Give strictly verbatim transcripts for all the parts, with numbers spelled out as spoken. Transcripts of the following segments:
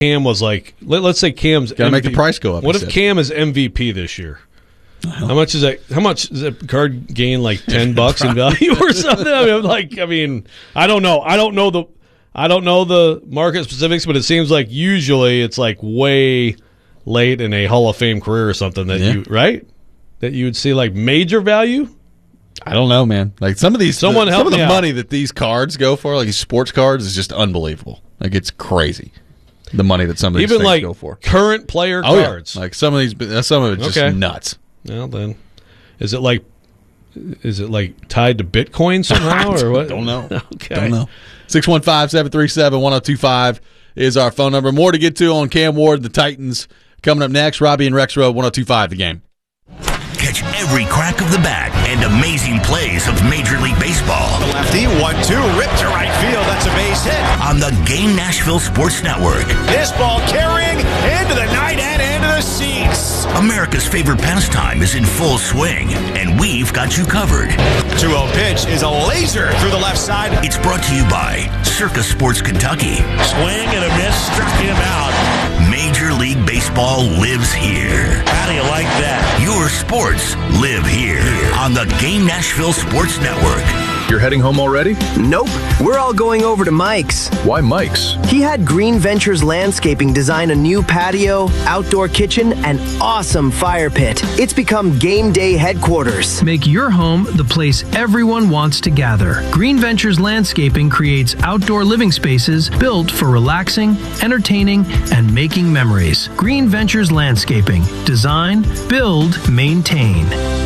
Cam was like, let, let's say Cam's gotta M V P. Make the price go up. What if Cam is M V P this year? How much is that? How much does that card gain? Like ten bucks in value or something? I mean, like, I mean, I don't know. I don't know the, I don't know the market specifics, but it seems like usually it's like way late in a Hall of Fame career or something that yeah. you right that you would see like major value. I don't know, man. Like some of these, Someone the, help some of the me money out. that these cards go for, like these sports cards, is just unbelievable. Like it's crazy. The money that some of these even things like go for. Current player oh, cards. Yeah. Like some of these, some of it's just okay. nuts. Well, then, is it like, is it like tied to Bitcoin somehow or what? Don't know. Okay. Don't know. six one five, seven three seven, one oh two five is our phone number. More to get to on Cam Ward, the Titans. Coming up next, Robbie and Rex Road, one oh two five The Game. Catch every crack of the bat and amazing plays of Major League Baseball. The lefty, one two, ripped to right field. That's a base hit. On the Game Nashville Sports Network. This ball carrying into the night and into the seats. America's favorite pastime is in full swing, and we've got you covered. two oh pitch is a laser through the left side. It's brought to you by Circus Sports Kentucky. Swing and a miss, struck him out. Major League Baseball lives here. How do you like that? Your sports live here on the Game Nashville Sports Network. You're heading home already? Nope. We're all going over to Mike's. Why Mike's? He had Green Ventures Landscaping design a new patio, outdoor kitchen, and awesome fire pit. It's become game day headquarters. Make your home the place everyone wants to gather. Green Ventures Landscaping creates outdoor living spaces built for relaxing, entertaining, and making memories. Green Ventures Landscaping. Design, build, maintain.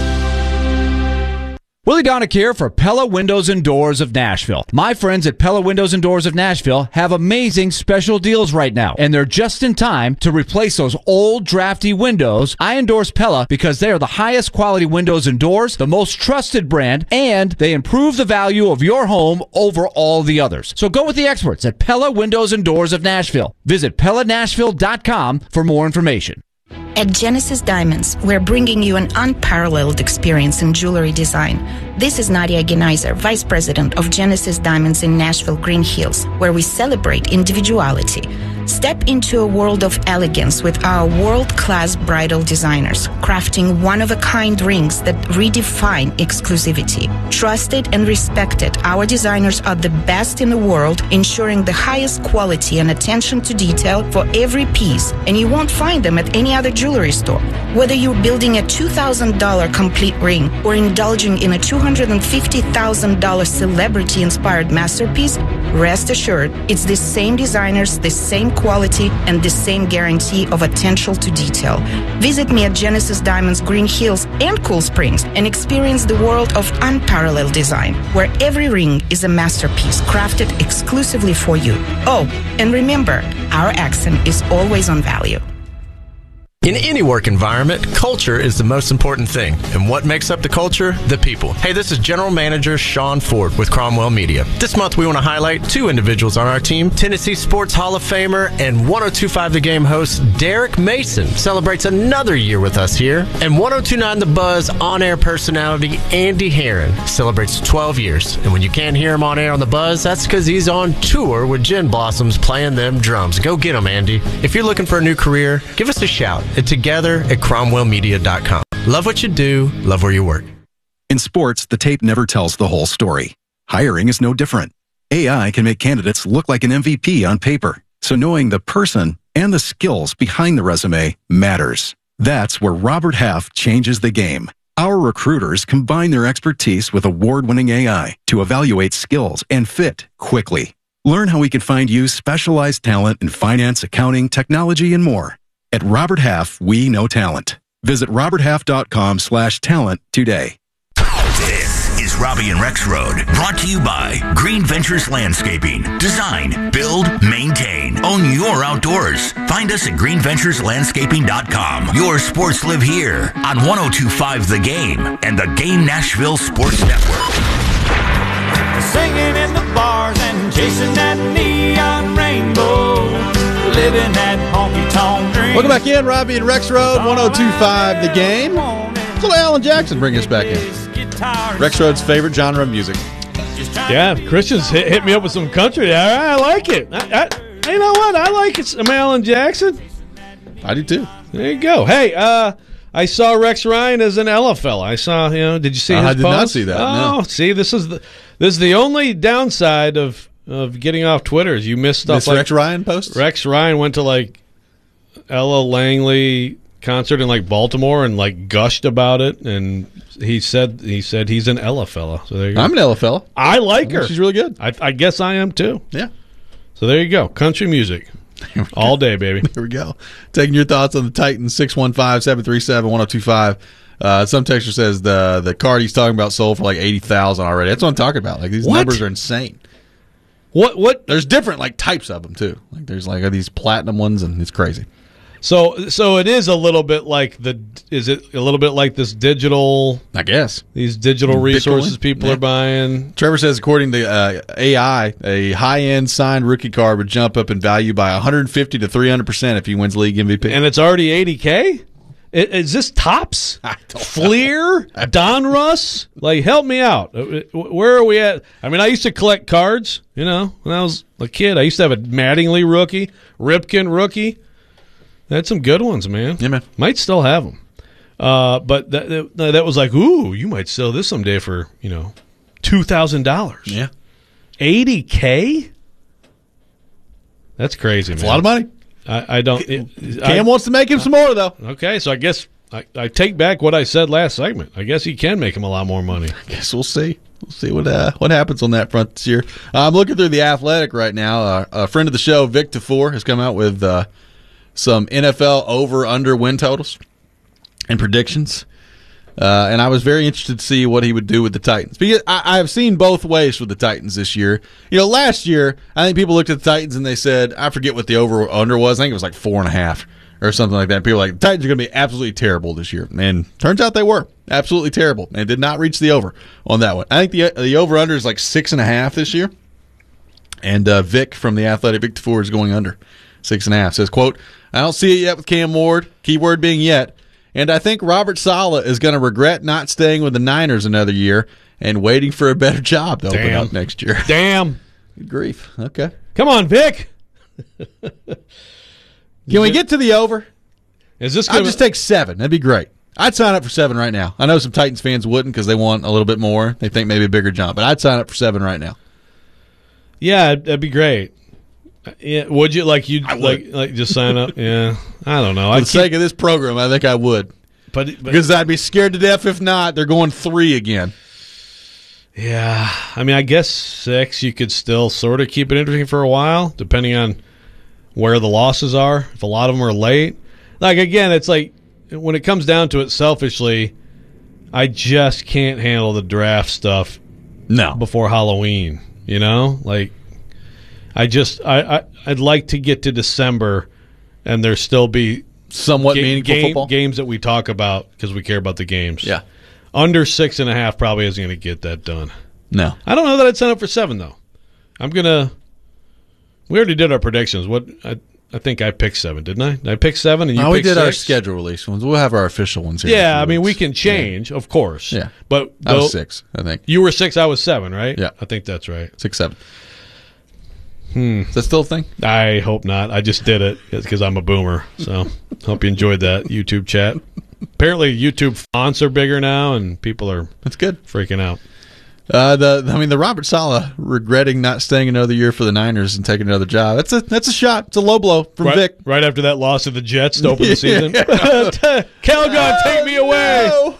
Willie Donick here for Pella Windows and Doors of Nashville. My friends at Pella Windows and Doors of Nashville have amazing special deals right now, and they're just in time to replace those old drafty windows. I endorse Pella because they are the highest quality windows and doors, the most trusted brand, and they improve the value of your home over all the others. So go with the experts at Pella Windows and Doors of Nashville. Visit Pella Nashville dot com for more information. At Genesis Diamonds, we're bringing you an unparalleled experience in jewelry design. This is Nadia Genaiser, Vice President of Genesis Diamonds in Nashville Green Hills, where we celebrate individuality. Step into a world of elegance with our world-class bridal designers, crafting one-of-a-kind rings that redefine exclusivity. Trusted and respected, our designers are the best in the world, ensuring the highest quality and attention to detail for every piece, and you won't find them at any other jewelry store. Whether you're building a two thousand dollars complete ring or indulging in a two hundred fifty thousand dollars celebrity-inspired masterpiece, rest assured, it's the same designers, the same quality, and the same guarantee of attention to detail. Visit me at Genesis Diamonds Green Hills and Cool Springs and experience the world of unparalleled design, where every ring is a masterpiece crafted exclusively for you. Oh, and remember, our accent is always on value. In any work environment, culture is the most important thing. And what makes up the culture? The people. Hey, this is General Manager Sean Ford with Cromwell Media. This month we want to highlight two individuals on our team. Tennessee Sports Hall of Famer and one oh two point five The Game host Derek Mason celebrates another year with us here. And one oh two point nine The Buzz on-air personality Andy Herron celebrates twelve years. And when you can't hear him on air on The Buzz, that's because he's on tour with Gin Blossoms playing them drums. Go get him, Andy. If you're looking for a new career, give us a shout at together at cromwell media dot com. Love what you do, love where you work. In sports, the tape never tells the whole story. Hiring is no different. A I can make candidates look like an M V P on paper, so knowing the person and the skills behind the resume matters. That's where Robert Half changes the game. Our recruiters combine their expertise with award-winning A I to evaluate skills and fit quickly. Learn how we can find you specialized talent in finance, accounting, technology, and more. At Robert Half, we know talent. Visit robert half dot com slash talent today. This is Robbie and Rex Road, brought to you by Green Ventures Landscaping. Design, build, maintain. Own your outdoors. Find us at green ventures landscaping dot com. Your sports live here on one oh two point five The Game and the Game Nashville Sports Network. Singing in the bars and chasing that neon rainbow. Living that honky-tonk dream. Welcome back in, Robbie and Rex Road, one oh two point five The Game. Let's let Alan Jackson bring us back in. Rex Road's favorite genre of music. Yeah, Christian's hit, hit me up with some country. I, I like it. I, I, You know what? I like it, I'm Alan Jackson. I do too. There you go. Hey, uh, I saw Rex Ryan as an Ella fella. I saw, you know, did you see Uh, his I did post? not see that, Oh, no. see, this is the this is the only downside of of getting off Twitter is you miss stuff This like Rex Ryan post? Rex Ryan went to like Ella Langley concert in like Baltimore and like gushed about it, and he said he said he's an Ella fella. So there you go. I'm an Ella fella. I like I think her. she's really good. I, I guess I am too. Yeah. So there you go. Country music all day, baby. Here we go. Taking your thoughts on the Titans, six one five, seven three seven, one oh two five. Uh, some texter says the the card he's talking about sold for like eighty thousand already. That's what I'm talking about. Like these What? numbers are insane. What what? There's different like types of them too. Like there's like these platinum ones, and it's crazy. So so it is a little bit like the is it a little bit like this digital? I guess these digital resources Bitcoin? people Yeah. are buying. Trevor says, according to uh, A I, a high-end signed rookie card would jump up in value by one hundred fifty to three hundred percent if he wins league M V P. And it's already eighty K? Is this Topps? Fleer? Donruss? Like, help me out. Where are we at? I mean, I used to collect cards, you know, when I was a kid. I used to have a Mattingly rookie, Ripken rookie. They had some good ones, man. Yeah, man. Might still have them. Uh, but that, that that was like, ooh, you might sell this someday for, you know, two thousand dollars. Yeah. eighty K? That's crazy, It's man. a lot of money. I, I don't. It, Cam I, wants to make him some more, though. Okay, so I guess I, I take back what I said last segment. I guess he can make him a lot more money. Guess we'll see. We'll see what uh, what happens on that front this year. Uh, I'm looking through the Athletic right now. Uh, a friend of the show, Vic Tafur, has come out with uh, some N F L over-under win totals and predictions. Uh, and I was very interested to see what he would do with the Titans. Because I, I've seen both ways for the Titans this year. You know, last year, I think people looked at the Titans and they said, I forget what the over-under was. I think it was like four and a half or something like that. People were like, the Titans are going to be absolutely terrible this year. And turns out they were absolutely terrible. And did not reach the over on that one. I think the the over-under is like six and a half this year. And uh, Vic from the Athletic, Vic Tafur, is going under six and a half. Says, quote, I don't see it yet with Cam Ward, keyword being yet. And I think Robert Saleh is going to regret not staying with the Niners another year and waiting for a better job to open Damn. up next year. Damn. Good grief. Okay. Come on, Vic. Can we get to the over? Is this I'll gonna just take seven. That'd be great. I'd sign up for seven right now. I know some Titans fans wouldn't because they want a little bit more. They think maybe a bigger jump. But I'd sign up for seven right now. Yeah, that'd be great. Yeah, would you like you like like just sign up? Yeah, I don't know. For I the sake of this program, I think I would. But, but because I'd be scared to death if not. They're going three again. Yeah, I mean, I guess six. You could still sort of keep it interesting for a while, depending on where the losses are. If a lot of them are late, like again, it's like when it comes down to it, selfishly, I just can't handle the draft stuff. No, before Halloween, you know, like. I just I, I I'd like to get to December, and there still be somewhat ga- meaningful game, football games that we talk about because we care about the games. Yeah, under six and a half probably isn't going to get that done. No, I don't know that I'd sign up for seven though. I'm gonna. We already did our predictions. What I I think I picked seven, didn't I? Did I pick seven, and you oh, we picked did six? our schedule release ones. We'll have our official ones here. Yeah, I mean we can change, yeah. of course. Yeah, but I was though, six. I think you were six. I was seven, right? Yeah, I think that's right. Six, seven. Hmm. Is that still a thing? I hope not. I just did it because I'm a boomer. So hope you enjoyed that YouTube chat. Apparently, YouTube fonts are bigger now, and people are that's good freaking out. Uh, the I mean, the Robert Saleh regretting not staying another year for the Niners and taking another job. That's a that's a shot. It's a low blow from right, Vic. Right after that loss to the Jets to open yeah. the season. Calgon, take me away. No.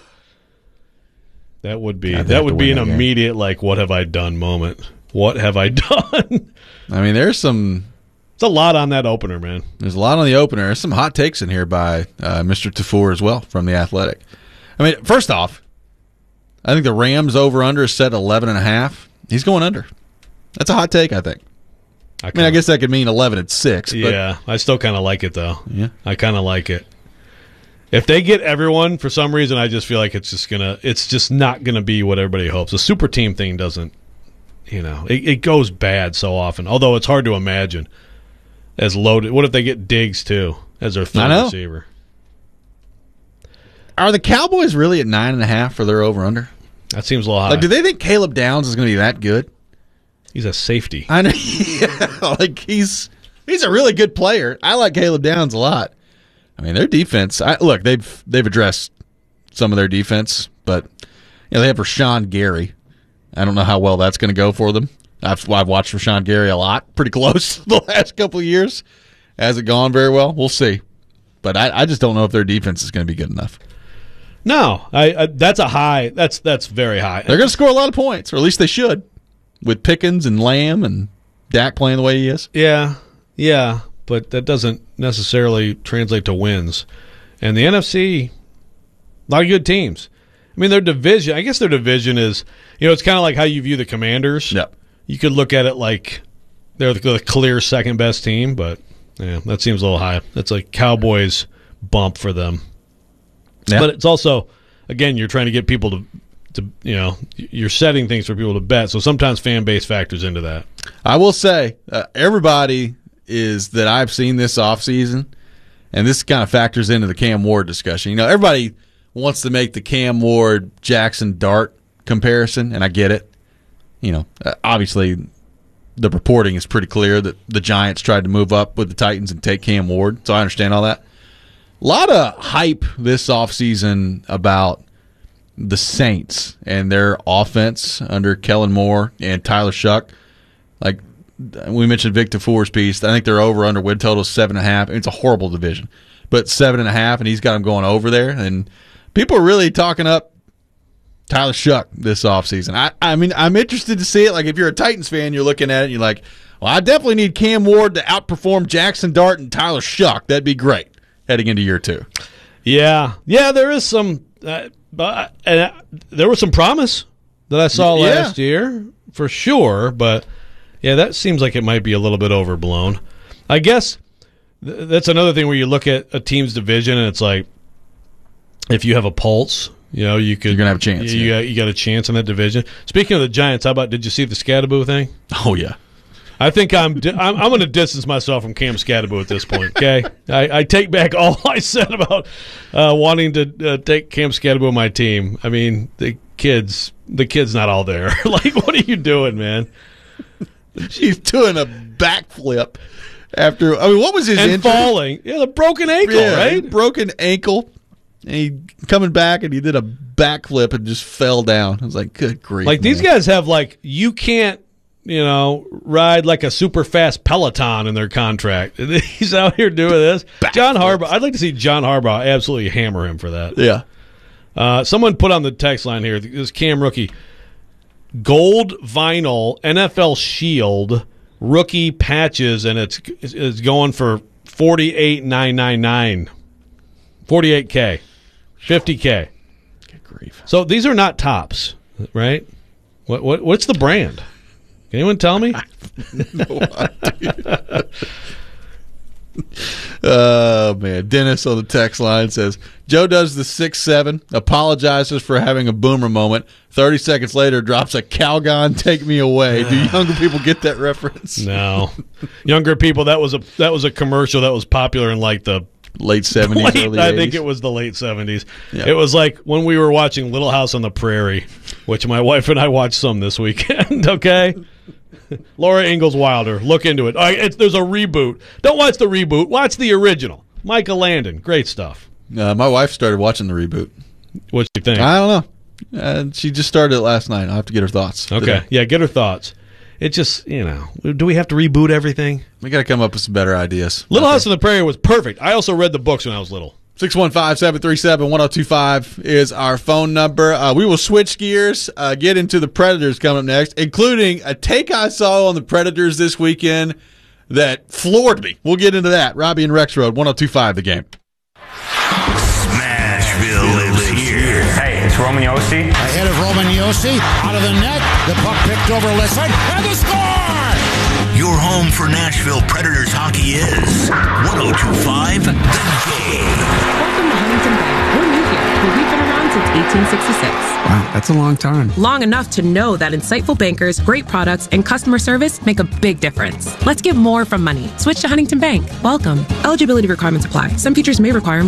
That would be God, that would be an that immediate like, what have I done moment. What have I done? I mean, there's some. It's a lot on that opener, man. There's a lot on the opener. There's some hot takes in here by uh, Mister Tafur as well from the Athletic. I mean, first off, I think the Rams over under is set at eleven and a half. He's going under. That's a hot take, I think. I, I mean, I guess that could mean eleven at six. But yeah, I still kind of like it though. Yeah, I kind of like it. If they get everyone for some reason, I just feel like it's just gonna. It's just not gonna be what everybody hopes. The super team thing doesn't. You know, it, it goes bad so often. Although it's hard to imagine as loaded. What if they get Diggs too as their third receiver? Are the Cowboys really at nine and a half for their over under? That seems a little high. Like, do they think Caleb Downs is going to be that good? He's a safety. I know. Yeah, like he's he's a really good player. I like Caleb Downs a lot. I mean, their defense. I, look, they've they've addressed some of their defense, but you know, they have Rashawn Gary. I don't know how well that's going to go for them. I've, I've watched Rashawn Gary a lot, pretty close the last couple of years. Hasn't gone very well. We'll see. But I, I just don't know if their defense is going to be good enough. No, I, I that's a high. That's that's very high. They're going to score a lot of points, or at least they should, with Pickens and Lamb and Dak playing the way he is. Yeah, yeah, but that doesn't necessarily translate to wins. And the N F C, a lot of good teams. I mean, their division, I guess their division is, you know, it's kind of like how you view the Commanders. Yep. You could look at it like they're the clear second-best team, but yeah, that seems a little high. That's a Cowboys bump for them. Yeah. But it's also, again, you're trying to get people to, to, you know, you're setting things for people to bet, so sometimes fan base factors into that. I will say, uh, everybody is that I've seen this offseason, and this kind of factors into the Cam Ward discussion. You know, everybody wants to make the Cam Ward Jackson Dart comparison, and I get it. You know, obviously the reporting is pretty clear that the Giants tried to move up with the Titans and take Cam Ward, so I understand all that. A lot of hype this offseason about the Saints and their offense under Kellen Moore and Tyler Shuck. Like we mentioned Vic Tafour's piece, I think they're over under win total seven and a half. It's a horrible division, but seven and a half, and he's got them going over there. And people are really talking up Tyler Shuck this offseason. I, I mean, I'm interested to see it. Like, if you're a Titans fan, you're looking at it and you're like, well, I definitely need Cam Ward to outperform Jackson Dart and Tyler Shuck. That'd be great heading into year two. Yeah. Yeah, there is some uh, uh, and there was some promise that I saw yeah. last year, for sure. But, yeah, that seems like it might be a little bit overblown. I guess th- that's another thing where you look at a team's division and it's like, if you have a pulse, you know, you could. You're gonna have a chance. You, yeah. got, you got a chance in that division. Speaking of the Giants, how about? Did you see the Scadaboo thing? Oh yeah. I think I'm. Di- I'm, I'm going to distance myself from Cam Scadaboo at this point. Okay, I, I take back all I said about uh, wanting to uh, take Cam Scadaboo on my team. I mean, the kids. The kid's not all there. Like, what are you doing, man? She's doing a backflip after. I mean, what was his and injury? falling? Yeah, the broken ankle, yeah, right? Broken ankle. And he coming back and he did a backflip and just fell down. I was like, good grief. Like, man. these guys have, like, you can't, you know, ride like a super fast Peloton in their contract. He's out here doing this. Back John Harbaugh. I'd like to see John Harbaugh absolutely hammer him for that. Yeah. Uh, someone put on the text line here, this Cam rookie, gold vinyl N F L Shield rookie patches, and it's it's going for forty-eight thousand nine hundred ninety-nine dollars. forty-eight K. fifty K. Good grief. So these are not tops, right? What what what's the brand? Can anyone tell me? No idea. Oh, man. Dennis on the text line says, Joe does the six seven, apologizes for having a boomer moment. thirty seconds later, drops a Calgon, take me away. Do younger people get that reference? No. Younger people, that was a that was a commercial that was popular in like the late seventies, late, early I eighties. think it was the late seventies. Yep. It was like when we were watching Little House on the Prairie, which my wife and I watched some this weekend, okay? Laura Ingalls Wilder. Look into it. All right, it's, there's a reboot. Don't watch the reboot. Watch the original. Micah Landon. Great stuff. Uh, my wife started watching the reboot. What do you think? I don't know. Uh, she just started it last night. I'll have to get her thoughts. Okay. today. Yeah, get her thoughts. It just, you know, do we have to reboot everything? We got to come up with some better ideas. Little House on the Prairie was perfect. I also read the books when I was little. six one five, seven three seven, one oh two five is our phone number. Uh, we will switch gears, uh, get into the Predators coming up next, including a take I saw on the Predators this weekend that floored me. We'll get into that. Robbie and Rex Road, one oh two five The Game. Smashville lives here. Hey, it's Roman Yossi. Ahead of Roman Yossi, out of the net, the puck picked over Listen, and the score! Your home for Nashville Predators hockey is one oh two five The Game. Welcome to Huntington Bank. We're new here, but we've been around since eighteen sixty-six. Wow, that's a long time. Long enough to know that insightful bankers, great products, and customer service make a big difference. Let's get more from money. Switch to Huntington Bank. Welcome. Eligibility requirements apply. Some features may require enrollment.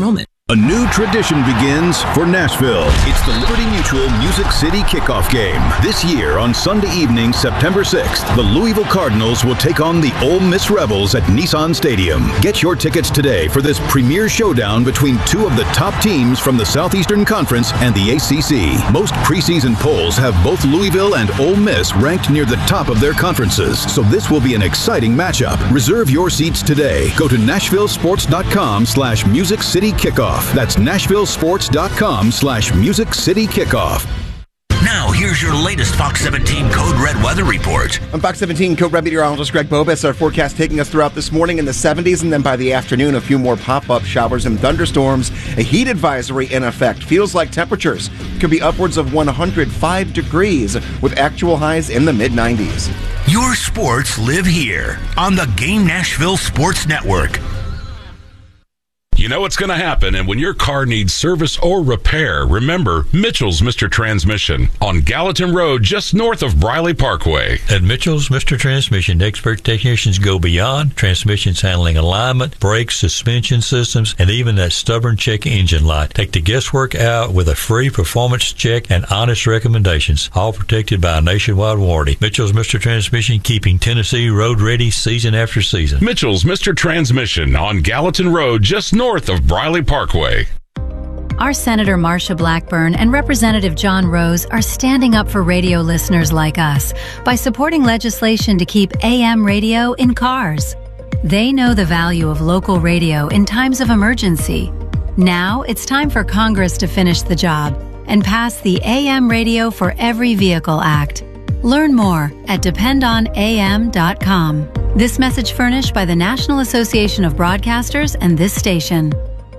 A new tradition begins for Nashville. It's the Liberty Mutual Music City Kickoff Game. This year on Sunday evening, September sixth, the Louisville Cardinals will take on the Ole Miss Rebels at Nissan Stadium. Get your tickets today for this premier showdown between two of the top teams from the Southeastern Conference and the A C C. Most preseason polls have both Louisville and Ole Miss ranked near the top of their conferences, so this will be an exciting matchup. Reserve your seats today. Go to nashville sports dot com slash music city kickoff. That's nashville sports dot com slash music city kickoff. Now, here's your latest Fox seventeen Code Red weather report. I'm Fox seventeen Code Red meteorologist Greg Bobus. Our forecast taking us throughout this morning in the seventies, and then by the afternoon, a few more pop-up showers and thunderstorms. A heat advisory in effect. Feels like temperatures could be upwards of one hundred five degrees, with actual highs in the mid nineties. Your sports live here on the Game Nashville Sports Network. You know what's going to happen, and when your car needs service or repair, remember Mitchell's Mister Transmission on Gallatin Road, just north of Briley Parkway. At Mitchell's Mister Transmission, expert technicians go beyond transmissions handling alignment, brakes, suspension systems, and even that stubborn check engine light. Take the guesswork out with a free performance check and honest recommendations, all protected by a nationwide warranty. Mitchell's Mister Transmission, keeping Tennessee road ready season after season. Mitchell's Mister Transmission on Gallatin Road, just north north of Briley Parkway. Our Senator Marsha Blackburn and Representative John Rose are standing up for radio listeners like us by supporting legislation to keep A M radio in cars. They know the value of local radio in times of emergency. Now it's time for Congress to finish the job and pass the A M Radio for Every Vehicle Act. Learn more at depend on A M dot com. This message furnished by the National Association of Broadcasters and this station.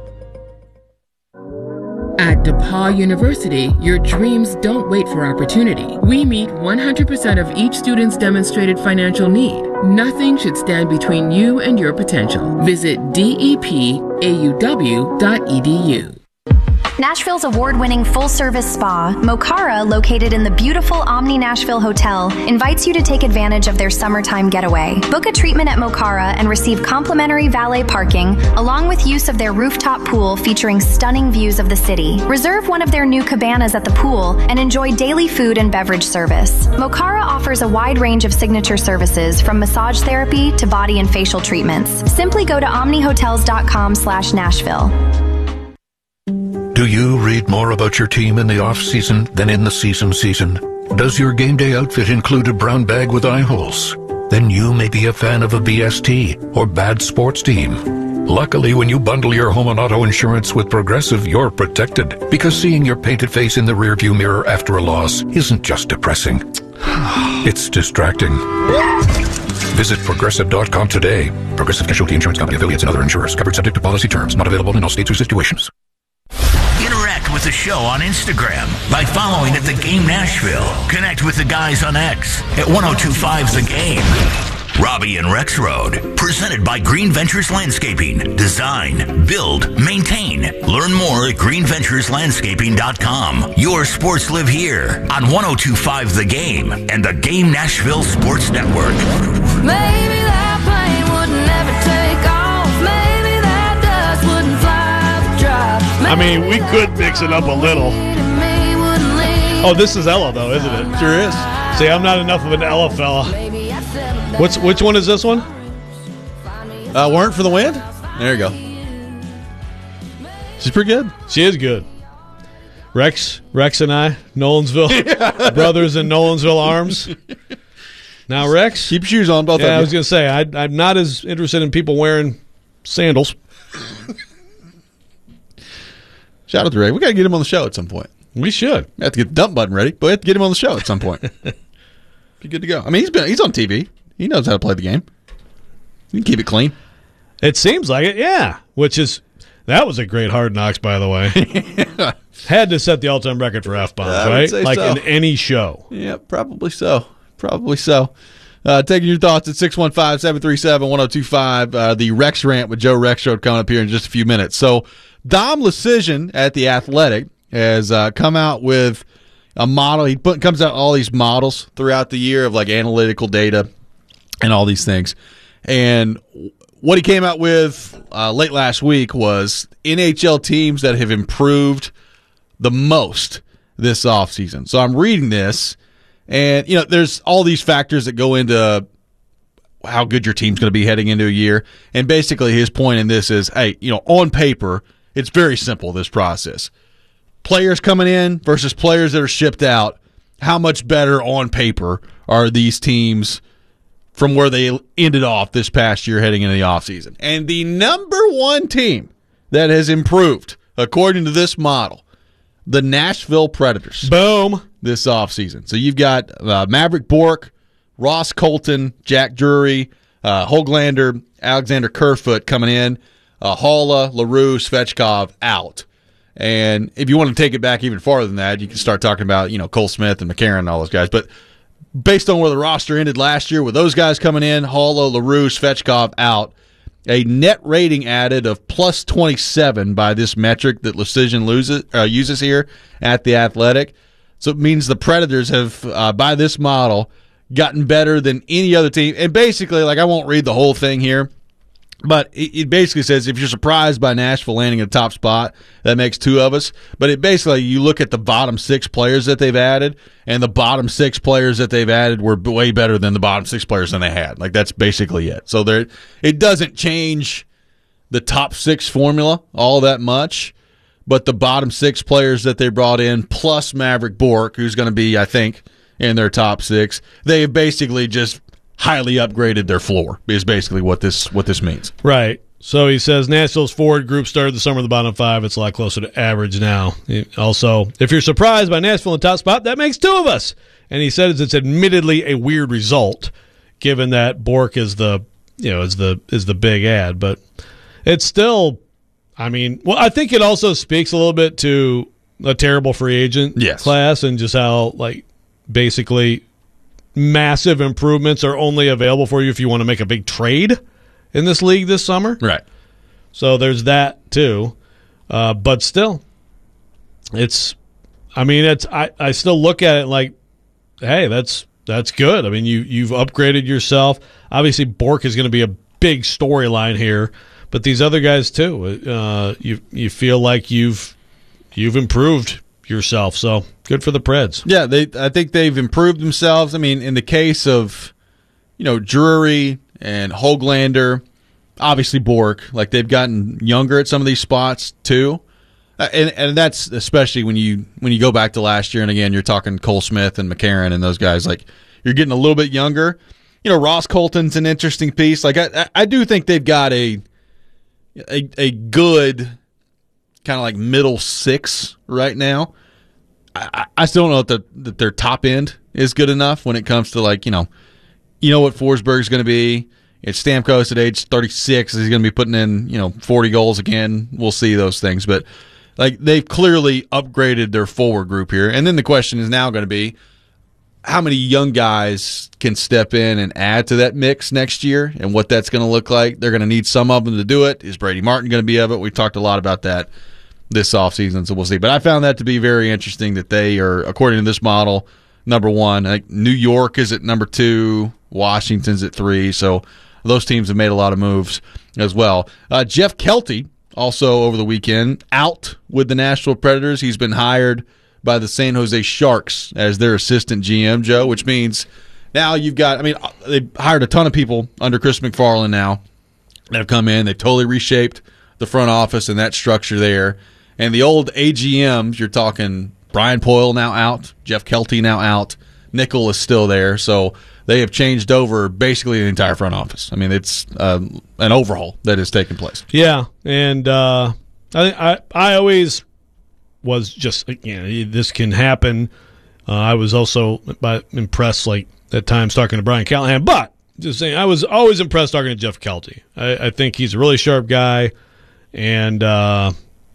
At DePaul University, your dreams don't wait for opportunity. We meet one hundred percent of each student's demonstrated financial need. Nothing should stand between you and your potential. Visit D E P A U W dot E D U. Nashville's award-winning full-service spa, Mokara, located in the beautiful Omni Nashville Hotel, invites you to take advantage of their summertime getaway. Book a treatment at Mokara and receive complimentary valet parking, along with use of their rooftop pool featuring stunning views of the city. Reserve one of their new cabanas at the pool and enjoy daily food and beverage service. Mokara offers a wide range of signature services, from massage therapy to body and facial treatments. Simply go to omni hotels dot com slash Nashville. Do you read more about your team in the off-season than in the season season? Does your game day outfit include a brown bag with eye holes? Then you may be a fan of a B S T or bad sports team. Luckily, when you bundle your home and auto insurance with Progressive, you're protected, because seeing your painted face in the rearview mirror after a loss isn't just depressing. It's distracting. Visit progressive dot com today. Progressive Casualty Insurance Company, affiliates, and other insurers. Covered subject to policy terms. Not available in all states or situations. Interact with the show on Instagram by following at The Game Nashville. Connect with the guys on X at ten twenty-five The Game. Robbie and Rex Road, presented by Green Ventures Landscaping. Design, build, maintain. Learn more at green ventures landscaping dot com. Your sports live here on ten twenty-five The Game and the Game Nashville Sports Network. Maybe that plane would never take off. Maybe that dust wouldn't fly the drive. I mean, we could mix it up a little. Oh, this is Ella, though, isn't it? Sure is. See, I'm not enough of an Ella fella. What's which one is this one? Uh, Weren't for the Wind? There you go. She's pretty good. She is good. Rex, Rex and I, Nolensville, yeah. Brothers in Nolensville Arms. Now, Rex, keep your shoes on, both yeah, of you. I was going to say, I, I'm not as interested in people wearing sandals. Shout out to Ray. We got to get him on the show at some point. We should. We have to get the dump button ready, but we have to get him on the show at some point. Be good to go. I mean, he's been he's on T V. He knows how to play the game. You can keep it clean. It seems like it, yeah. Which is, that was a great Hard Knocks, by the way. Yeah. Had to set the all-time record for F-bombs, uh, right? Like so. In any show. Yeah, probably so. Probably so. Uh, taking your thoughts at six one five, seven three seven, one oh two five. Uh, the Rex Rant with Joe Rexrode coming up here in just a few minutes. So, Dom Lucian at The Athletic has uh, come out with a model. He put, comes out all these models throughout the year of like analytical data and all these things. And what he came out with uh, late last week was N H L teams that have improved the most this offseason. So I'm reading this, and you know, there's all these factors that go into how good your team's going to be heading into a year. And basically his point in this is, hey, you know, on paper, it's very simple, this process. Players coming in versus players that are shipped out, how much better on paper are these teams from where they ended off this past year heading into the offseason? And the number one team that has improved, according to this model, the Nashville Predators. Boom. This offseason. So you've got uh, Maverick Bourque, Ross Colton, Jack Drury, uh, Hoglander, Alexander Kerfoot coming in, uh, Haula, LaRue, Svechkov out. And if you want to take it back even farther than that, you can start talking about, you know, Cole Smith and McCarron and all those guys. But based on where the roster ended last year, with those guys coming in, Haula, LaRue, Svechkov out, a net rating added of plus twenty-seven by this metric that Lucian loses, uh, uses here at The Athletic. So it means the Predators have, uh, by this model, gotten better than any other team. And basically, like, I won't read the whole thing here, but it, it basically says if you're surprised by Nashville landing at the top spot, that makes two of us. But it basically, you look at the bottom six players that they've added, and the bottom six players that they've added were way better than the bottom six players than they had. Like, that's basically it. So there, it doesn't change the top six formula all that much, but the bottom six players that they brought in, plus Maverick Bourque, who's going to be, I think, in their top six, they have basically just highly upgraded their floor, is basically what this what this means. Right. So he says Nashville's forward group started the summer at the bottom five. It's a lot closer to average now. Also, if you're surprised by Nashville in the top spot, that makes two of us. And he says it's admittedly a weird result, given that Bourque is the you know is the is the big ad, but it's still. I mean, well, I think it also speaks a little bit to a terrible free agent yes. class and just how like. Basically, massive improvements are only available for you if you want to make a big trade in this league this summer. Right. So there's that too. Uh, but still, it's. I mean, it's. I, I still look at it like, hey, that's that's good. I mean, you you've upgraded yourself. Obviously, Bourque is going to be a big storyline here, but these other guys too. Uh, you you feel like you've you've improved yourself. So good for the Preds. Yeah, they. I think they've improved themselves. I mean, in the case of, you know, Drury and Hoglander, obviously Bourque, like they've gotten younger at some of these spots too, uh, and and that's especially when you when you go back to last year. And again, you're talking Cole Smith and McCarron and those guys. Like you're getting a little bit younger. You know, Ross Colton's an interesting piece. Like I I do think they've got a a a good kind of like middle six right now. I, I still don't know that, the, that their top end is good enough when it comes to, like, you know, you know what Forsberg's going to be. It's Stamkos at age thirty-six. He's going to be putting in, you know, forty goals again. We'll see those things. But, like, they've clearly upgraded their forward group here. And then the question is now going to be, how many young guys can step in and add to that mix next year and what that's going to look like? They're going to need some of them to do it. Is Brady Martin going to be of it? We've talked a lot about that this offseason, so we'll see. But I found that to be very interesting that they are, according to this model, number one. Like New York is at number two. Washington's at three. So those teams have made a lot of moves as well. Uh, Jeff Kelty, also over the weekend, out with the Nashville Predators. He's been hired by the San Jose Sharks as their assistant G M, Joe, which means now you've got, I mean, they hired a ton of people under Chris McFarland now that have come in. They've totally reshaped the front office and that structure there. And the old A G Ms, you're talking Brian Poyle now out, Jeff Kelty now out, Nickel is still there. So they have changed over basically the entire front office. I mean, it's uh, an overhaul that has taken place. Yeah, and uh, I, I I always was just, you know, this can happen. Uh, I was also by, impressed, like, at times talking to Brian Callahan, but just saying, I was always impressed talking to Jeff Kelty. I, I think he's a really sharp guy, and uh,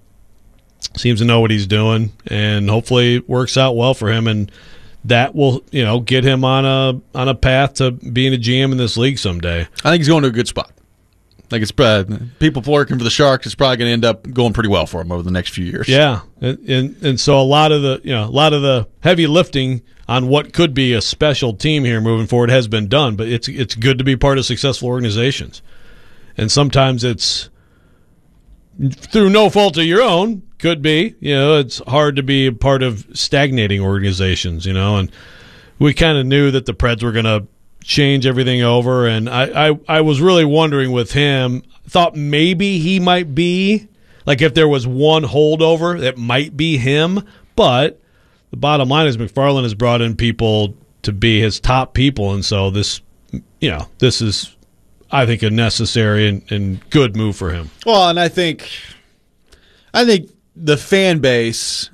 seems to know what he's doing, and hopefully it works out well for him, and that will, you know, get him on a on a path to being a G M in this league someday. I think he's going to a good spot. Like it's uh, people working for the Sharks is probably going to end up going pretty well for him over the next few years. Yeah, and, and and so a lot of the you know a lot of the heavy lifting on what could be a special team here moving forward has been done, but it's it's good to be part of successful organizations. and sometimes it's through no fault of your own. Could be, you know, it's hard to be a part of stagnating organizations, you know, and we kind of knew that the Preds were going to change everything over, and I, I, I was really wondering with him, thought maybe he might be, like if there was one holdover, it might be him, but the bottom line is McFarland has brought in people to be his top people, and so this, you know, this is, I think, a necessary and, and good move for him. Well, and I think, I think the fan base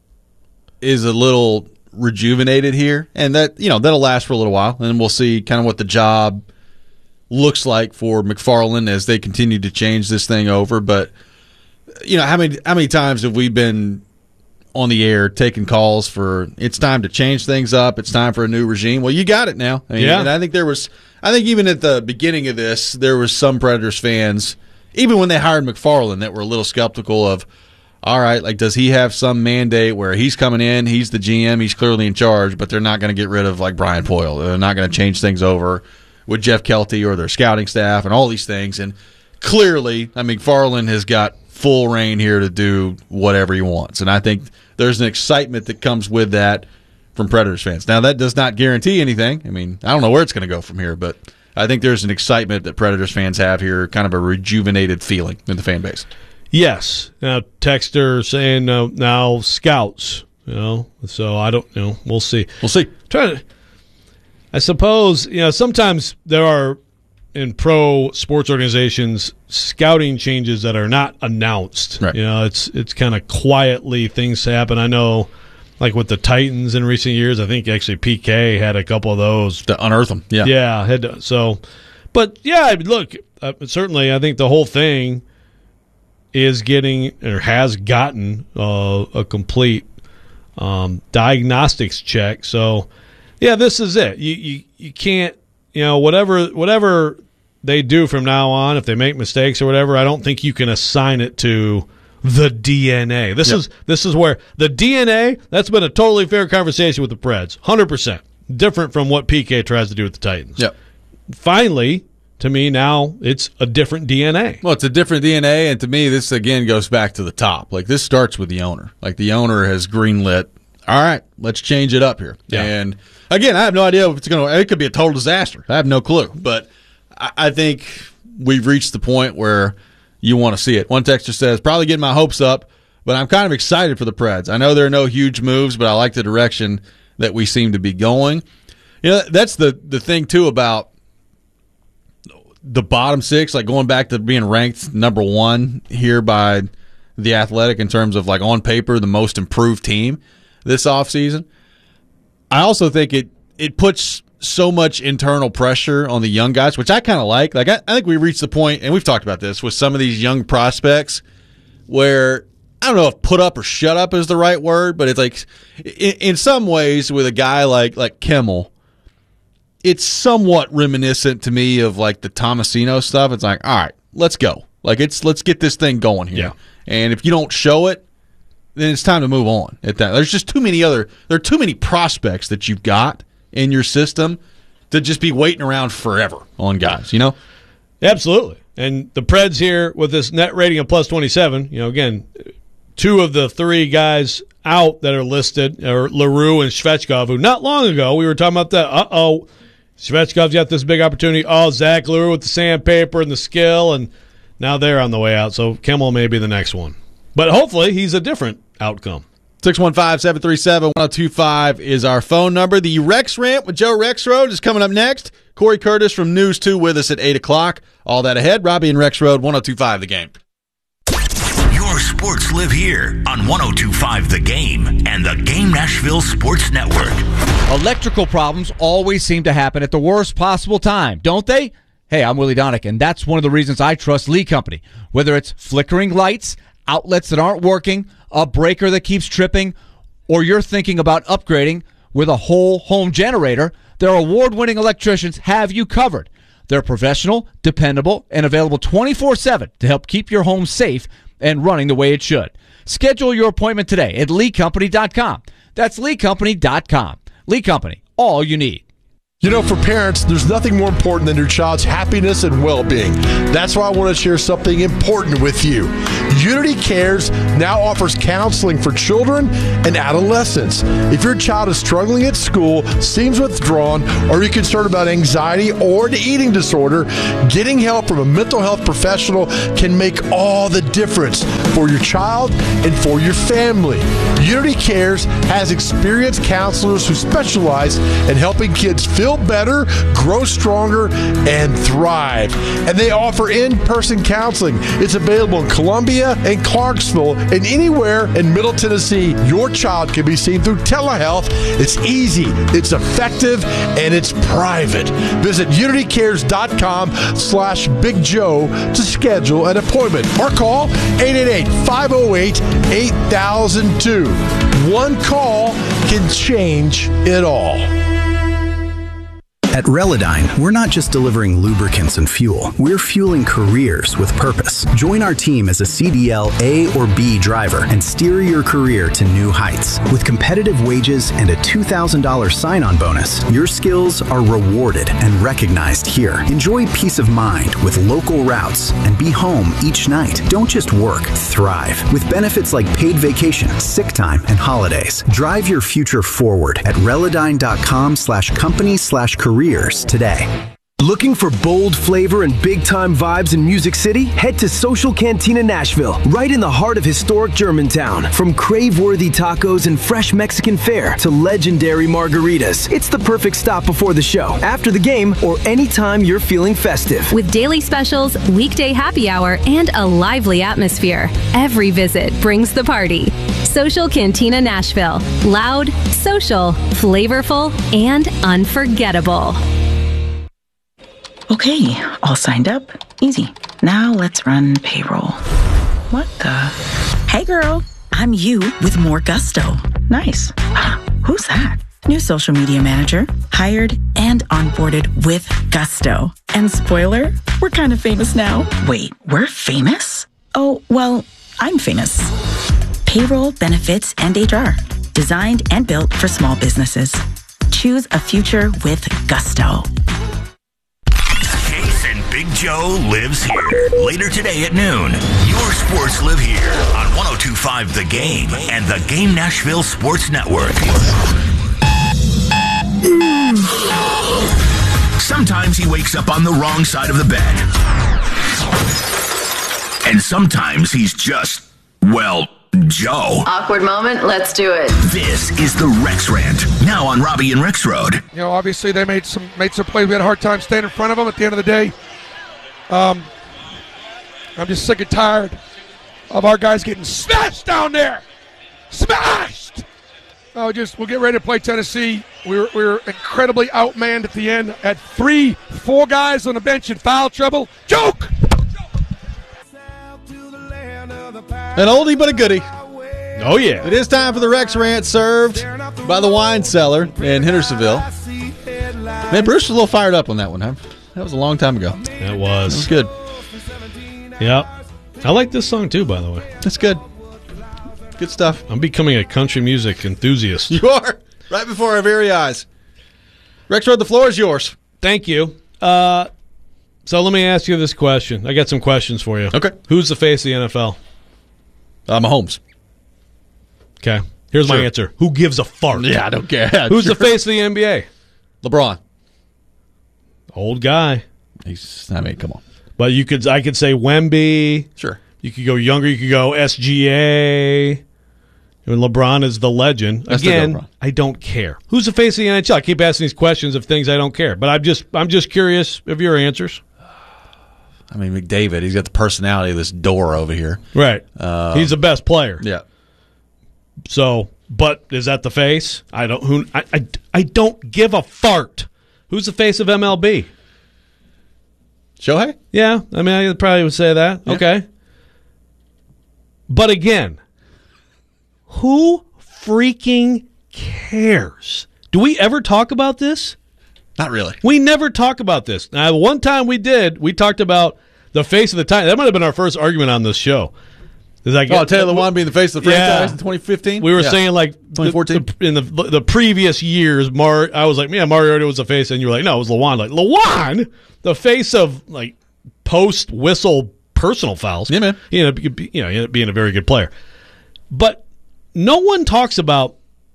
is a little rejuvenated here, and that, you know, that'll last for a little while, and we'll see kind of what the job looks like for McFarland as they continue to change this thing over. But you know, how many how many times have we been on the air taking calls for it's time to change things up, it's time for a new regime? Well, you got it now. I mean, yeah. And I think there was, I think even at the beginning of this, there was some Predators fans, even when they hired McFarland, that were a little skeptical of, all right, like, does he have some mandate where he's coming in, he's the G M, he's clearly in charge, but they're not going to get rid of, like, Brian Poyle. They're not going to change things over with Jeff Kelty or their scouting staff and all these things. And clearly, I mean, McFarland has got full reign here to do whatever he wants. And I think there's an excitement that comes with that from Predators fans. Now, that does not guarantee anything. I mean, I don't know where it's going to go from here, but I think there's an excitement that Predators fans have here, kind of a rejuvenated feeling in the fan base. Yes. Now, Texter saying uh, now scouts, you know, so I don't, you know, we'll see. We'll see. Try to, I suppose, you know, sometimes there are in pro sports organizations scouting changes that are not announced. Right. You know, it's it's kind of quietly things happen. I know, like with the Titans in recent years, I think actually P K had a couple of those to unearth them. Yeah, yeah. Had to, so, but yeah, look, uh, certainly, I think the whole thing is getting or has gotten uh, a complete um, diagnostics check. So, yeah, this is it. You you you can't, you know, whatever whatever they do from now on, if they make mistakes or whatever, I don't think you can assign it to the D N A. This yep. is this is where the D N A, that's been a totally fair conversation with the Preds. one hundred percent. Different from what P K tries to do with the Titans. Yep. Finally, to me now, it's a different D N A. Well, it's a different D N A, and to me, this again goes back to the top. Like, this starts with the owner. Like, the owner has greenlit, all right, let's change it up here. Yeah. And again, I have no idea if it's going to, it could be a total disaster. I have no clue. But I, I think we've reached the point where you want to see it. One texter says, probably getting my hopes up, but I'm kind of excited for the Preds. I know there are no huge moves, but I like the direction that we seem to be going. You know, that's the, the thing, too, about the bottom six, like going back to being ranked number one here by The Athletic in terms of, like, on paper, the most improved team this offseason. I also think it it puts so much internal pressure on the young guys, which I kind of like. Like, I, I think we reached the point, and we've talked about this, with some of these young prospects where, I don't know if put up or shut up is the right word, but it's like, in, in some ways, with a guy like like Kimmel, it's somewhat reminiscent to me of like the Tomasino stuff. It's like, all right, let's go. Like, it's let's get this thing going here. Yeah. And if you don't show it, then it's time to move on. At that, there's just too many other. There are too many prospects that you've got in your system to just be waiting around forever on guys. You know. Absolutely. And the Preds here with this net rating of plus twenty-seven. You know, again, two of the three guys out that are listed are LaRue and Svechkov, who not long ago we were talking about that. Uh oh. Svechkov's got this big opportunity. Oh, Zach LaRue with the sandpaper and the skill, and now they're on the way out. So Kimmel may be the next one. But hopefully he's a different outcome. six one five, seven three seven, one oh two five is our phone number. The Rex Rant with Joe Rexrode is coming up next. Corey Curtis from News two with us at eight o'clock. All that ahead. Robbie and Rexrode, one oh two five The Game. Your sports live here on one oh two five The Game and the Game Nashville Sports Network. Electrical problems always seem to happen at the worst possible time, don't they? Hey, I'm Willie Donick, and that's one of the reasons I trust Lee Company. Whether it's flickering lights, outlets that aren't working, a breaker that keeps tripping, or you're thinking about upgrading with a whole home generator, their award-winning electricians have you covered. They're professional, dependable, and available twenty-four seven to help keep your home safe and running the way it should. Schedule your appointment today at lee company dot com. That's lee company dot com. Lee Company, all you need. You know, for parents, there's nothing more important than your child's happiness and well-being. That's why I want to share something important with you. Unity Cares now offers counseling for children and adolescents. If your child is struggling at school, seems withdrawn, or you're concerned about anxiety or an eating disorder, getting help from a mental health professional can make all the difference for your child and for your family. Unity Cares has experienced counselors who specialize in helping kids feel better, grow stronger, and thrive. And they offer in-person counseling. It's available in Columbia and Clarksville and anywhere in Middle Tennessee. Your child can be seen through telehealth. It's easy, it's effective, and it's private. Visit unitycares.com slash Big Joe to schedule an appointment or call eight eight eight, five oh eight, eight thousand two. One call can change it all. At Relodyne, we're not just delivering lubricants and fuel. We're fueling careers with purpose. Join our team as a C D L A or B driver and steer your career to new heights. With competitive wages and a two thousand dollars sign-on bonus, your skills are rewarded and recognized here. Enjoy peace of mind with local routes and be home each night. Don't just work, thrive. With benefits like paid vacation, sick time, and holidays. Drive your future forward at Relodyne.com slash company slash careers today. Looking for bold flavor and big-time vibes in Music City? Head to Social Cantina Nashville, right in the heart of historic Germantown. From crave-worthy tacos and fresh Mexican fare to legendary margaritas, it's the perfect stop before the show, after the game, or anytime you're feeling festive. With daily specials, weekday happy hour, and a lively atmosphere, every visit brings the party. Social Cantina Nashville. Loud, social, flavorful, and unforgettable. Okay, all signed up. Easy. Now let's run payroll. What the? Hey girl, I'm you with more gusto. Nice. Who's that? New social media manager, hired and onboarded with gusto. And spoiler, we're kind of famous now. Wait, we're famous? Oh, well, I'm famous. Payroll, benefits, and H R. Designed and built for small businesses. Choose a future with gusto. Big Joe lives here. Later today at noon, your sports live here on one oh two point five The Game and the Game Nashville Sports Network. Sometimes he wakes up on the wrong side of the bed. And sometimes he's just, well, Joe. Awkward moment, let's do it. This is the Rex Rant, now on Robbie and Rex Road. You know, obviously they made some made some plays. We had a hard time staying in front of them. At the end of the day, um, I'm just sick and tired of our guys getting smashed down there. Smashed! Oh, just we'll get ready to play Tennessee. We were, we were incredibly outmanned at the end. Had three, four guys on the bench in foul trouble. Joke! An oldie but a goodie. Oh, yeah. It is time for the Rex Rant, served by the Wine Cellar in Hendersonville. Man, Bruce was a little fired up on that one, huh? That was a long time ago. It was. It was good. Yeah. I like this song, too, by the way. That's good. Good stuff. I'm becoming a country music enthusiast. You are. Right before our very eyes. Rex Road, the floor is yours. Thank you. Uh, so let me ask you this question. I got some questions for you. Okay. Who's the face of the N F L? Uh, Mahomes. Okay. Here's Sure. my answer. Who gives a fart? Yeah, I don't care. Who's Sure. the face of the N B A? LeBron. Old guy. He's, I mean, come on. But you could, I could say Wemby. Sure. You could go younger. You could go S G A. I mean, LeBron is the legend. I still go Again, LeBron. I don't care. Who's the face of the N H L? I keep asking these questions of things I don't care. But I'm just, I'm just curious of your answers. I mean, McDavid, he's got the personality of this door over here. Right. Uh, He's the best player. Yeah. So, but is that the face? I don't. Who? I, I, I don't give a fart. Who's the face of M L B? Shohei? Yeah, I mean, I probably would say that. Yeah. Okay. But again, who freaking cares? Do we ever talk about this? Not really. We never talk about this. Now, one time we did. We talked about the face of the time. That might have been our first argument on this show. Is that oh, Taylor Lewan being the face of the franchise yeah. in twenty fifteen? We were yeah. saying like twenty fourteen the, the, in the the previous years, Mar. I was like, yeah, Mariota was the face, and you were like, no, it was Lewan. Like Lewan, the face of like post whistle personal fouls. Yeah, man. He ended up, you know, he ended up being a very good player, but no one talks about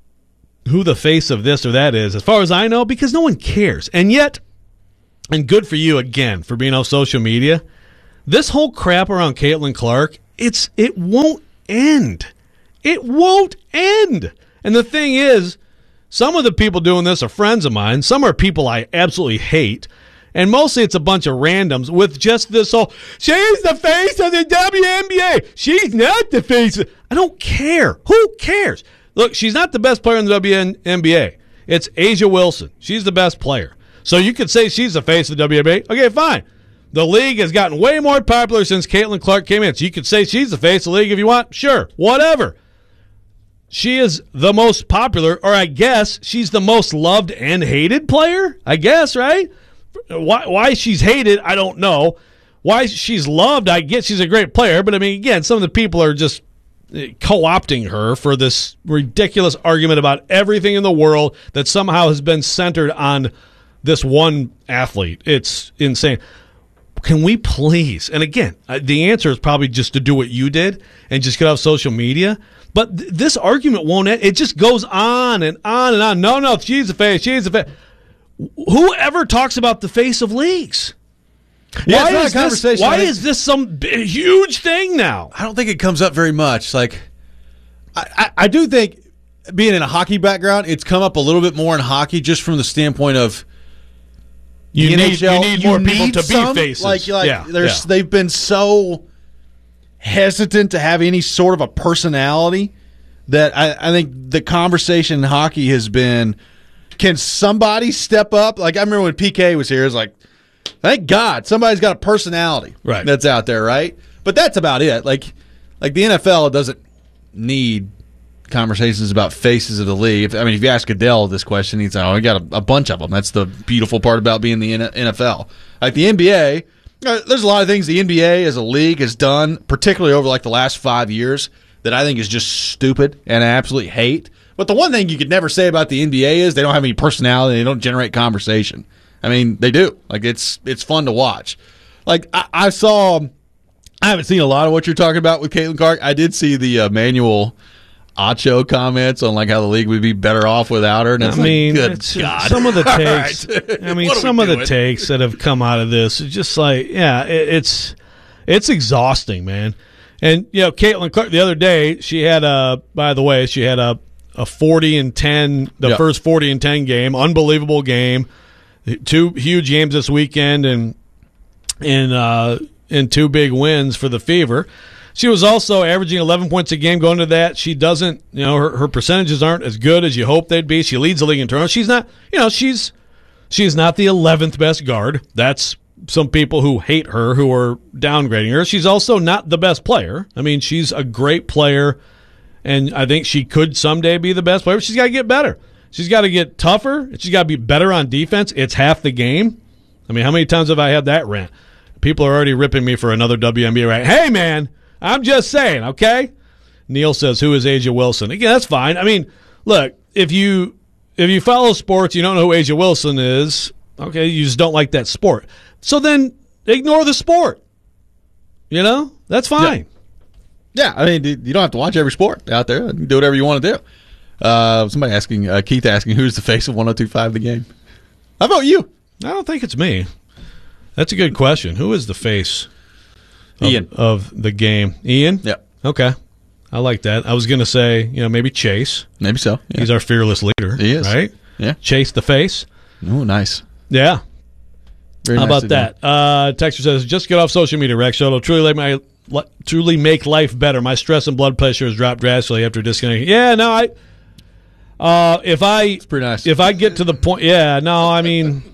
who the face of this or that is, as far as I know, because no one cares. And yet, and good for you again for being on social media. This whole crap around Caitlin Clark, it's it won't end. It won't end. And the thing is, some of the people doing this are friends of mine. Some are people I absolutely hate. And mostly it's a bunch of randoms with just this whole, she's the face of the W N B A. She's not the face of, I don't care. Who cares? Look, she's not the best player in the W N B A. It's A'ja Wilson. She's the best player. So you could say she's the face of the W N B A. Okay, fine. The league has gotten way more popular since Caitlin Clark came in. So you could say she's the face of the league if you want. Sure, whatever. She is the most popular, or I guess she's the most loved and hated player. I guess, right? Why, why she's hated, I don't know. Why she's loved, I guess she's a great player. But, I mean, again, some of the people are just co-opting her for this ridiculous argument about everything in the world that somehow has been centered on this one athlete. It's insane. Can we please, and again, the answer is probably just to do what you did and just get off social media, but th- this argument won't end. It just goes on and on and on. No, no, she's the face, she's the face. Whoever talks about the face of leagues? Yeah, why it's not is a conversation. This, why is this some big, huge thing now? I don't think it comes up very much. Like, I, I, I do think, being in a hockey background, it's come up a little bit more in hockey just from the standpoint of You the need, N H L, you need more you people need to some, be faces. Like, like yeah, there's, yeah. they've been so hesitant to have any sort of a personality that I, I think the conversation in hockey has been, can somebody step up? Like, I remember when P K was here, it was like, thank God somebody's got a personality right. that's out there, right? But that's about it. Like, like the N F L doesn't need conversations about faces of the league. If, I mean, if you ask Goodell this question, he's like, oh, we got a, a bunch of them. That's the beautiful part about being the N F L. Like the N B A, uh, there's a lot of things the N B A as a league has done, particularly over like the last five years, that I think is just stupid and I absolutely hate. But the one thing you could never say about the N B A is they don't have any personality. They don't generate conversation. I mean, they do. Like it's it's fun to watch. Like I, I saw, I haven't seen a lot of what you're talking about with Caitlin Clark. I did see the uh, Manuel Acho comments on like how the league would be better off without her. And it's I mean, like, good it's, God. some of the takes. Right. I mean, What are some we of the doing? takes that have come out of this is just like, yeah, it, it's it's exhausting, man. And you know, Caitlin Clark the other day, she had a. By the way, she had a a forty and ten, the Yep. first forty and ten game, unbelievable game. Two huge games this weekend, and and uh, and two big wins for the Fever. She was also averaging eleven points a game going into that. She doesn't, you know, her, her percentages aren't as good as you hope they'd be. She leads the league in turnovers. She's not, you know, she's she's not the eleventh best guard. That's some people who hate her who are downgrading her. She's also not the best player. I mean, she's a great player, and I think she could someday be the best player, but she's got to get better. She's got to get tougher. She's got to be better on defense. It's half the game. I mean, how many times have I had that rant? People are already ripping me for another W N B A rant. Hey, man, I'm just saying, okay? Neil says, who is A'ja Wilson? Again, that's fine. I mean, look, if you if you follow sports, you don't know who A'ja Wilson is, okay, you just don't like that sport. So then ignore the sport. You know? That's fine. Yeah, I mean, you don't have to watch every sport out there. You can do whatever you want to do. Uh, somebody asking, uh, Keith asking, who's the face of one oh two point five The Game? How about you? I don't think it's me. That's a good question. Who is the face of, Ian. of the game? Ian? Yeah. Okay. I like that. I was going to say, you know, maybe Chase. Maybe so. Yeah. He's our fearless leader. He is. Right? Yeah. Chase the face. Oh, nice. Yeah. Very How nice about that? Uh, Texter says, just get off social media, Rex. It'll truly, make my, truly make life better. My stress and blood pressure has dropped drastically after disconnecting. Yeah, no, I... Uh, if I It's pretty nice. if I get to the point, yeah, no, I mean,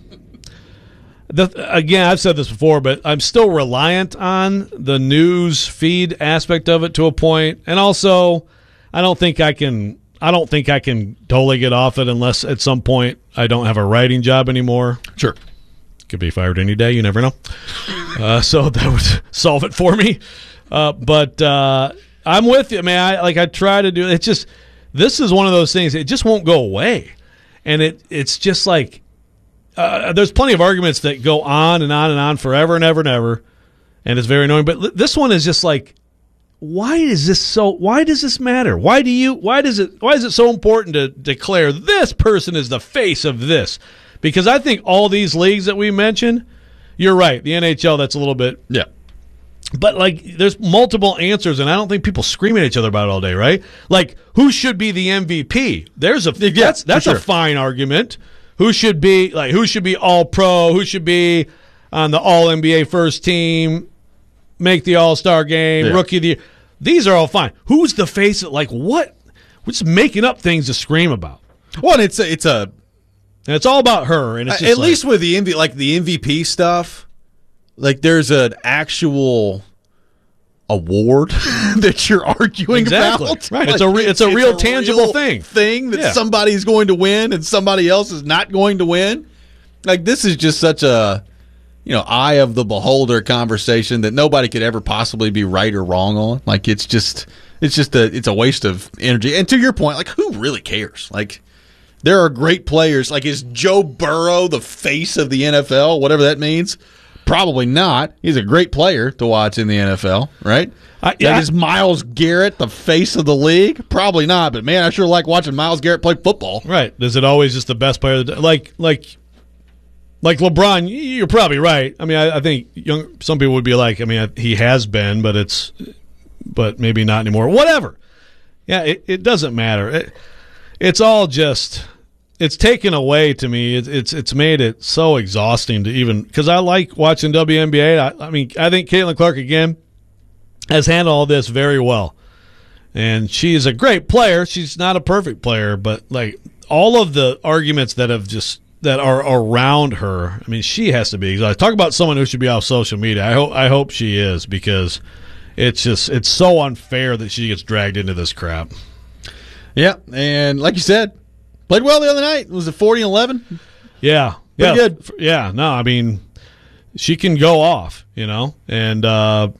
the, again, I've said this before, but I'm still reliant on the news feed aspect of it to a point, and also, I don't think I can, I don't think I can totally get off it unless at some point I don't have a writing job anymore. Sure, could be fired any day. You never know. Uh, so that would solve it for me. Uh, but uh, I'm with you, man. I, like I try to do. It's just this is one of those things. It just won't go away, and it it's just like uh, there's plenty of arguments that go on and on and on forever and ever and ever, and it's very annoying. But this one is just like, why is this so? Why does this matter? Why do you? Why does it? Why is it so important to declare this person is the face of this? Because I think all these leagues that we mentioned, you're right. The N H L, that's a little bit, yeah. But like, there's multiple answers, and I don't think people scream at each other about it all day, right? Like, who should be the M V P? There's a yeah, that's that's sure. a fine argument. Who should be like who should be All Pro? Who should be on the All N B A first team? Make the All Star game, yeah. Rookie of the Year. These are all fine. Who's the face? Of, like what? We're just making up things to scream about. Well, and it's a, it's a and it's all about her. And it's just at like, least with the M V, like the M V P stuff. Like there's an actual award that you're arguing exactly. about. Right. Like, it's a re- it's, it's a real a tangible real thing. Thing that yeah. somebody's going to win and somebody else is not going to win. Like this is just such a you know, eye of the beholder conversation that nobody could ever possibly be right or wrong on. Like it's just it's just a it's a waste of energy. And to your point, like who really cares? Like there are great players. Like is Joe Burrow the face of the N F L, whatever that means? Probably not. He's a great player to watch in the N F L, right? Uh, yeah. Like, is Myles Garrett the face of the league? Probably not. But man, I sure like watching Myles Garrett play football. Right? Is it always just the best player? That, like, like, like LeBron? You're probably right. I mean, I, I think young. Some people would be like, I mean, he has been, but it's, but maybe not anymore. Whatever. Yeah, it, it doesn't matter. It, it's all just. It's taken away to me. It's it's it's made it so exhausting to even because I like watching W N B A. I, I mean, I think Caitlin Clark again has handled all this very well, and she is a great player. She's not a perfect player, but like all of the arguments that have just that are around her. I mean, she has to be. I talk about someone who should be off social media. I hope I hope she is because it's just it's so unfair that she gets dragged into this crap. Yeah, and like you said. Played well the other night. Was it forty and eleven? Yeah. Pretty yeah. good. Yeah. No, I mean, she can go off, you know, and uh,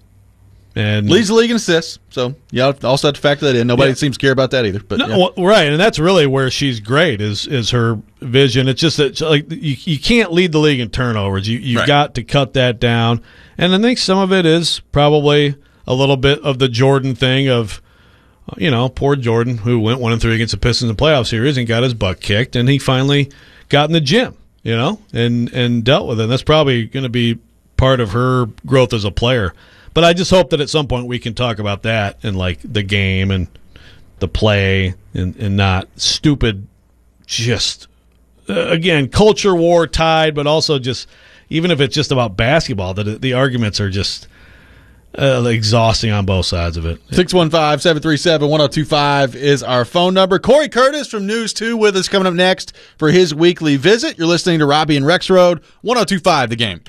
and leads the league in assists. So, yeah, also have to factor that in. Nobody yeah. seems to care about that either. But no, yeah. well, right, and that's really where she's great is is her vision. It's just that like you you can't lead the league in turnovers. You you've right. got to cut that down. And I think some of it is probably a little bit of the Jordan thing of. You know, poor Jordan, who went one and three against the Pistons in the playoff series and got his butt kicked, and he finally got in the gym, you know, and, and dealt with it. And that's probably going to be part of her growth as a player. But I just hope that at some point we can talk about that and, like, the game and the play and, and not stupid, just, uh, again, culture war tied, but also just, even if it's just about basketball, the, the arguments are just – Uh, exhausting on both sides of it. six one five, seven three seven, one oh two five is our phone number. Corey Curtis from News two with us coming up next for his weekly visit. You're listening to Robbie and Rex Road, one oh two five The Game.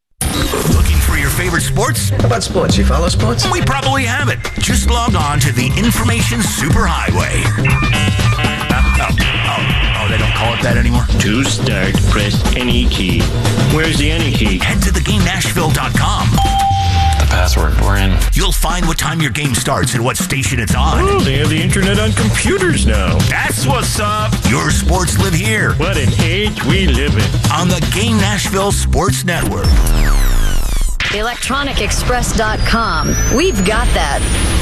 Looking for your favorite sports? How about sports? You follow sports? We probably have it. Just log on to the Information Superhighway. Oh, oh, oh, they don't call it that anymore? To start, press any key. Where's the any key? Head to the game nashville dot com. Password. We're in. You'll find what time your game starts and what station it's on. Oh, they have the internet on computers now. That's what's up. Your sports live here. What an age we live in. On the Game Nashville Sports Network. electronic express dot com. We've got that.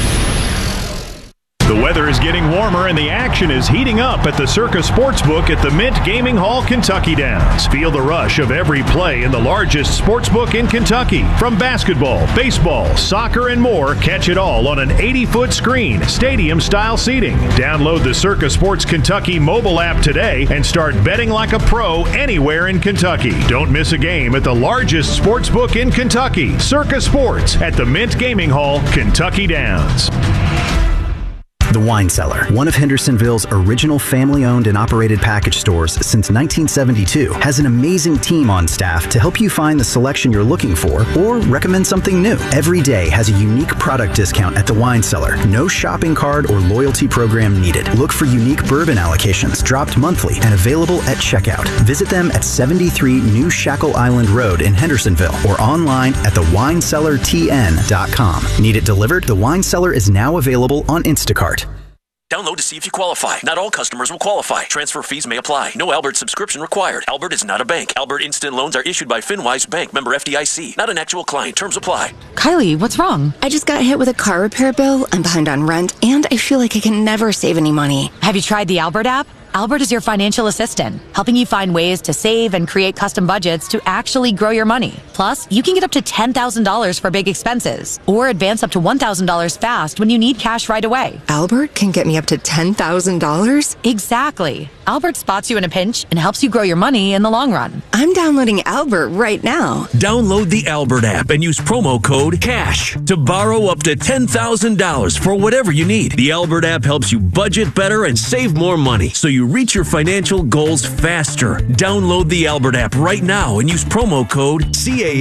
The weather is getting warmer and the action is heating up at the Circa Sportsbook at the Mint Gaming Hall, Kentucky Downs. Feel the rush of every play in the largest sportsbook in Kentucky. From basketball, baseball, soccer, and more, catch it all on an eighty-foot screen, stadium-style seating. Download the Circa Sports Kentucky mobile app today and start betting like a pro anywhere in Kentucky. Don't miss a game at the largest sportsbook in Kentucky, Circa Sports at the Mint Gaming Hall, Kentucky Downs. The Wine Cellar, one of Hendersonville's original family-owned and operated package stores since nineteen seventy-two, has an amazing team on staff to help you find the selection you're looking for or recommend something new. Every day has a unique product discount at the Wine Cellar. No shopping card or loyalty program needed. Look for unique bourbon allocations dropped monthly and available at checkout. Visit them at seventy-three New Shackle Island Road in Hendersonville or online at the wine cellar t n dot com. Need it delivered? The Wine Cellar is now available on Instacart. Download to see if you qualify. Not all customers will qualify. Transfer fees may apply. No Albert subscription required. Albert is not a bank. Albert Instant Loans are issued by FinWise Bank, member F D I C. Not an actual client. Terms apply. Kylie, what's wrong? I just got hit with a car repair bill. I'm behind on rent, and I feel like I can never save any money. Have you tried the Albert app? Albert is your financial assistant, helping you find ways to save and create custom budgets to actually grow your money. Plus, you can get up to ten thousand dollars for big expenses, or advance up to one thousand dollars fast when you need cash right away. Albert can get me up to ten thousand dollars? Exactly. Albert spots you in a pinch and helps you grow your money in the long run. I'm downloading Albert right now. Download the Albert app and use promo code CASH to borrow up to ten thousand dollars for whatever you need. The Albert app helps you budget better and save more money, so you reach your financial goals faster. Download the Albert app right now and use promo code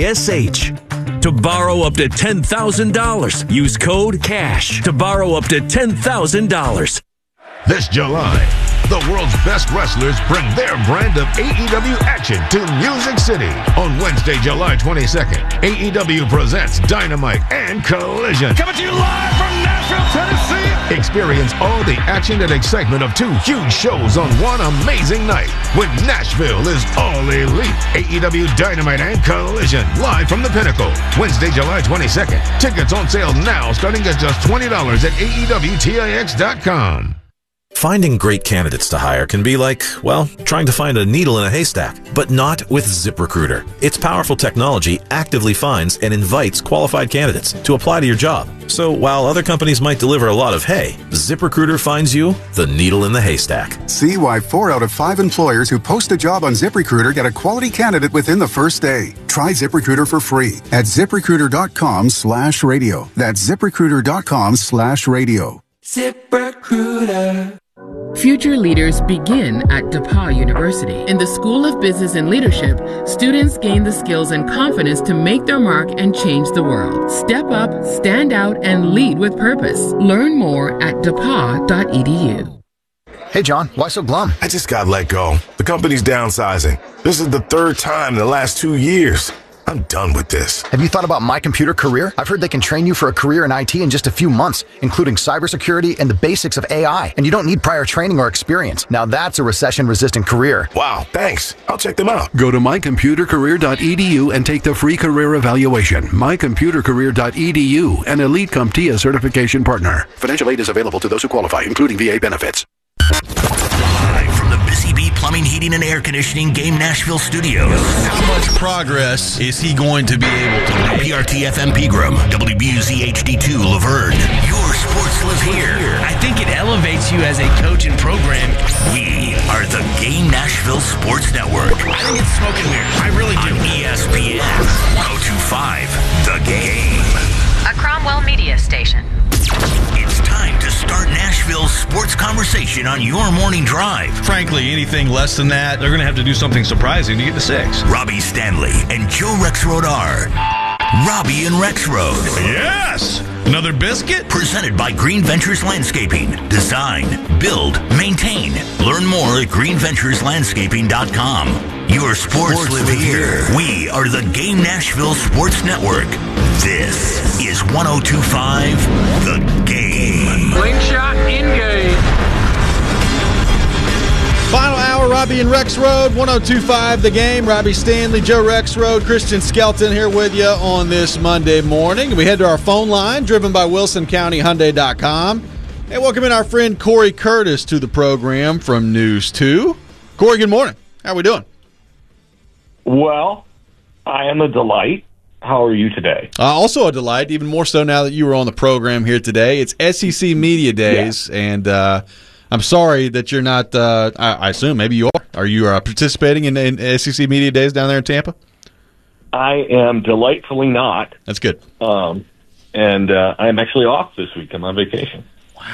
CASH to borrow up to ten thousand dollars. Use code CASH to borrow up to ten thousand dollars. This July, the world's best wrestlers bring their brand of A E W action to Music City. On Wednesday, July twenty-second, A E W presents Dynamite and Collision. Coming to you live from Nashville, Tennessee. Experience all the action and excitement of two huge shows on one amazing night when Nashville is all elite. A E W Dynamite and Collision, live from the Pinnacle. Wednesday, July twenty-second. Tickets on sale now starting at just twenty dollars at A E W T I X dot com. Finding great candidates to hire can be like, well, trying to find a needle in a haystack, but not with ZipRecruiter. Its powerful technology actively finds and invites qualified candidates to apply to your job. So while other companies might deliver a lot of hay, ZipRecruiter finds you the needle in the haystack. See why four out of five employers who post a job on ZipRecruiter get a quality candidate within the first day. Try ZipRecruiter for free at ZipRecruiter.com slash radio. That's ZipRecruiter.com slash radio. ZipRecruiter. Future leaders begin at DePauw University. In the School of Business and Leadership, students gain the skills and confidence to make their mark and change the world. Step up, stand out, and lead with purpose. Learn more at depaw dot e d u. Hey, John, why so glum? I just got let go. The company's downsizing. This is the third time in the last two years. I'm done with this. Have you thought about My Computer Career? I've heard they can train you for a career in I T in just a few months, including cybersecurity and the basics of A I. And you don't need prior training or experience. Now that's a recession-resistant career. Wow, thanks. I'll check them out. Go to my computer career dot e d u and take the free career evaluation. my computer career dot e d u, an Elite CompTIA certification partner. Financial aid is available to those who qualify, including V A benefits. Live from the Busy Bee Plumbing, Heating, and Air Conditioning Game Nashville Studios. How much progress is he going to be able to make? P R T F M Pegram, W B U Z H D two Laverne. Your sports live here. I think it elevates you as a coach and program. We are the Game Nashville Sports Network. I think it's smoking weird. I really do. On E S P N one oh two point five, The Game. A Cromwell media station. It's time to start Nashville's sports conversation on your morning drive. Frankly, anything less than that, they're going to have to do something surprising to get to six. Robbie Stanley and Joe Rexrode are Robbie and Rexrode. Yes! Another biscuit? Presented by Green Ventures Landscaping. Design, build, maintain. Learn more at green ventures landscaping dot com. Your sports, sports live, live here. here. We are the Game Nashville Sports Network. This is one oh two point five, The Game. Slingshot engage. Final hour, Robbie and Rexrode, one oh two point five The Game. Robbie Stanley, Joe Rexrode, Christian Skelton here with you on this Monday morning. We head to our phone line, driven by Wilson County Hyundai dot com. And welcome in our friend Corey Curtis to the program from News two. Corey, good morning. How are we doing? Well, I am a delight. How are you today? Uh, also a delight, even more so now that you were on the program here today. It's S E C Media Days, yeah. and uh, I'm sorry that you're not, uh, I, I assume maybe you are. Are you uh, participating in, in S E C Media Days down there in Tampa? I am delightfully not. That's good. Um, and uh, I'm actually off this week. I'm on vacation. Wow.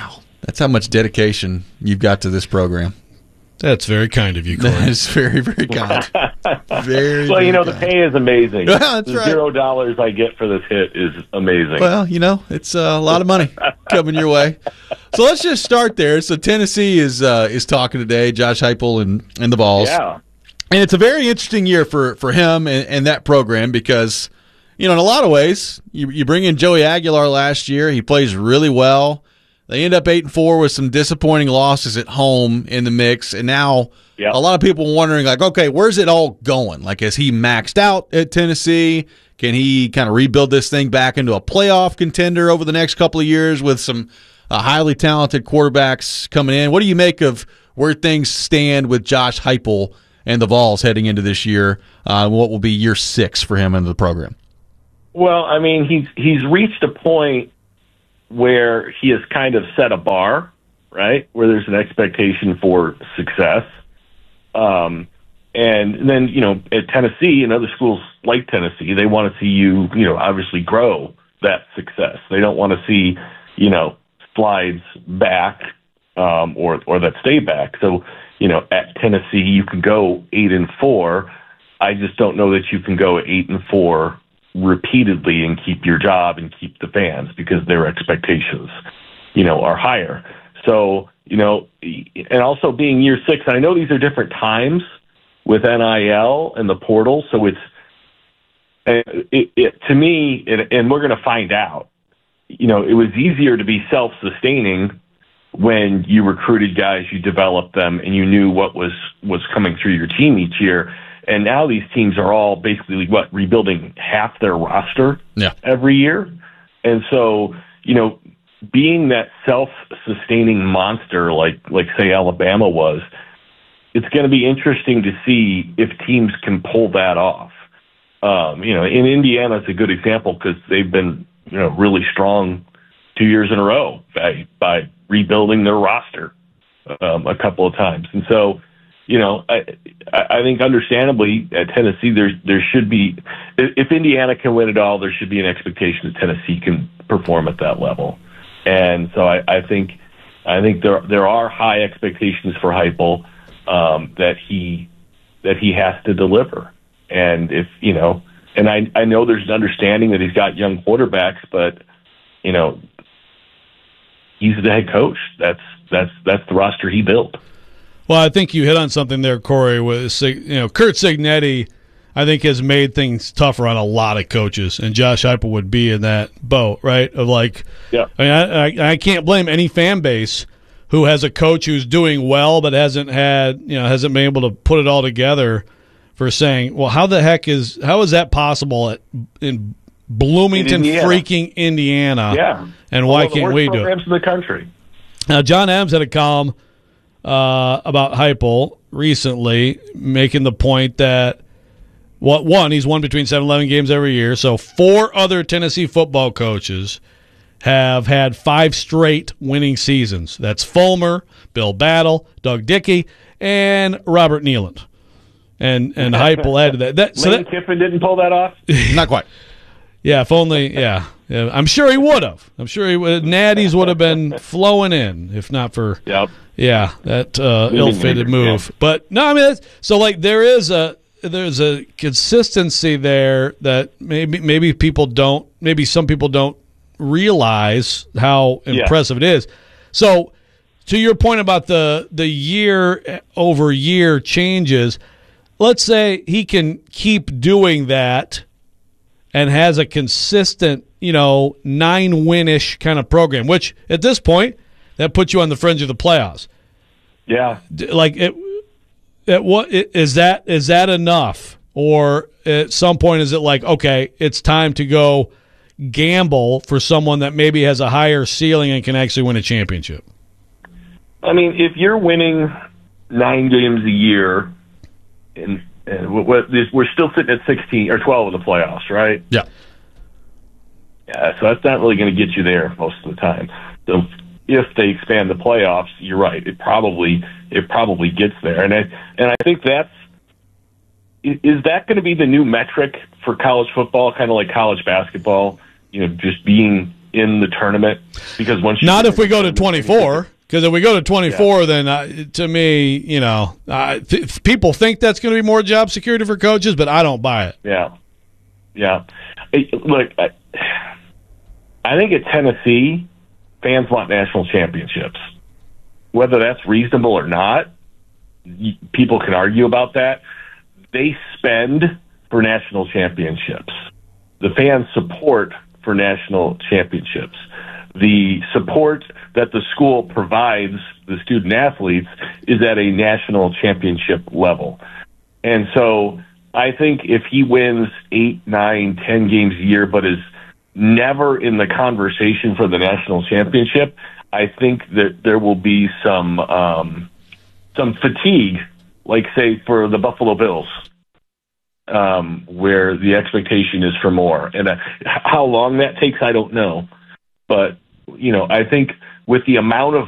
That's how much dedication you've got to this program. That's very kind of you, Corey. That is very, very kind. Very, well, you very know, kind. the pay is amazing. That's the right. Zero dollars I get for this hit is amazing. Well, you know, it's uh, a lot of money coming your way. So let's just start there. So Tennessee is uh, is talking today, Josh Heupel and, and the Vols. Yeah. And it's a very interesting year for, for him and, and that program because, you know, in a lot of ways, you, you bring in Joey Aguilar last year. He plays really well. They end up eight and four with some disappointing losses at home in the mix, and now yep. a lot of people wondering, like, okay, where's it all going? Like, is he maxed out at Tennessee? Can he kind of rebuild this thing back into a playoff contender over the next couple of years with some uh, highly talented quarterbacks coming in? What do you make of where things stand with Josh Heupel and the Vols heading into this year? Uh, what will be year six for him into the program? Well, I mean, he's he's reached a point where he has kind of set a bar, right, where there's an expectation for success. Um, and then, you know, at Tennessee and other schools like Tennessee, they want to see you, you know, obviously grow that success. They don't want to see, you know, slides back um, or, or that stay back. So, you know, at Tennessee, you can go eight and four. I just don't know that you can go eight and four repeatedly and keep your job and keep the fans because their expectations, you know, are higher. So, you know, and also being year six, I know these are different times with N I L and the portal. So it's, it, it, to me, it, and we're going to find out, you know, it was easier to be self-sustaining when you recruited guys, you developed them, and you knew what was, was coming through your team each year. And now these teams are all basically, what, rebuilding half their roster yeah. every year. And so, you know, being that self-sustaining monster like, like say, Alabama was, it's going to be interesting to see if teams can pull that off. Um, you know, in Indiana, it's a good example because they've been, you know, really strong two years in a row by, by rebuilding their roster um, a couple of times. And so, you know, I, I think understandably at Tennessee, there there should be, if Indiana can win it all, there should be an expectation that Tennessee can perform at that level. And so I, I think I think there there are high expectations for Heupel um, that he that he has to deliver. And if you know, and I I know there's an understanding that he's got young quarterbacks, but you know, he's the head coach. That's that's that's the roster he built. Well, I think you hit on something there, Corey. With you know, Curt Cignetti, I think has made things tougher on a lot of coaches, and Josh Heupel would be in that boat, right? Of like, yeah. I mean, I, I, I can't blame any fan base who has a coach who's doing well but hasn't had, you know, hasn't been able to put it all together for saying, well, how the heck is how is that possible at in Bloomington, in Indiana. freaking Indiana? Yeah, and why One of the can't worst we do it? programs in the country. Now, John Adams had a column uh, about Heupel recently, making the point that what one he's won between seven and eleven games every year. So four other Tennessee football coaches have had five straight winning seasons. That's Fulmer, Bill Battle, Doug Dickey, and Robert Nealand. And and Heupel added that. that so Lane that, Kiffin didn't pull that off? Not quite. Yeah, if only. Yeah, yeah. I'm sure he would have. I'm sure he would. Natties would have been flowing in if not for. Yep. Yeah, that uh, ill-fated move. Yeah. But no, I mean, that's, so like there is a there's a consistency there that maybe maybe people don't. Maybe some people don't realize how impressive yeah. it is. So, to your point about the the year over year changes, let's say he can keep doing that and has a consistent, you know, nine win-ish kind of program, which at this point that puts you on the fringe of the playoffs. Yeah, like it. At what is that? Is that enough, or at some point is it like, okay, it's time to go gamble for someone that maybe has a higher ceiling and can actually win a championship? I mean, if you're winning nine games a year, and, and we're still sitting at sixteen or twelve in the playoffs, right? Yeah. Yeah, so that's not really going to get you there most of the time. So if they expand the playoffs, you're right. It probably it probably gets there, and I and I think that's is that going to be the new metric for college football, kind of like college basketball? You know, just being in the tournament, because once you not if we go to twenty-four. Because if we go to twenty-four, yeah. then uh, to me, you know, uh, th- people think that's going to be more job security for coaches, but I don't buy it. Yeah, yeah. Hey, look, I, I think at Tennessee, fans want national championships. Whether that's reasonable or not, people can argue about that. They spend for national championships. The fans support for national championships. The support that the school provides the student athletes is at a national championship level. And so I think if he wins eight, nine, ten games a year, but is never in the conversation for the national championship, I think that there will be some um, some fatigue, like, say, for the Buffalo Bills, um, where the expectation is for more. And uh, how long that takes, I don't know. But, you know, I think with the amount of